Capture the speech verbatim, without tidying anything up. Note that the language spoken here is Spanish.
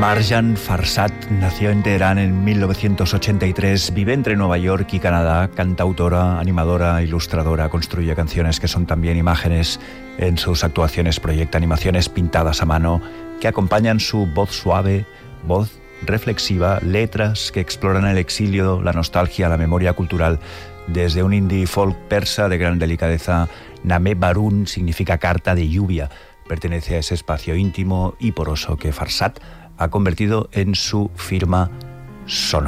Marjan Farsad nació en Teherán en mil novecientos ochenta y tres, vive entre Nueva York y Canadá, cantautora, animadora, ilustradora, construye canciones que son también imágenes. En sus actuaciones proyecta animaciones pintadas a mano que acompañan su voz suave, voz reflexiva, letras que exploran el exilio, la nostalgia, la memoria cultural. Desde un indie folk persa de gran delicadeza, Name Barun significa carta de lluvia. Pertenece a ese espacio íntimo y poroso que Farsad ha convertido en su firma sonora.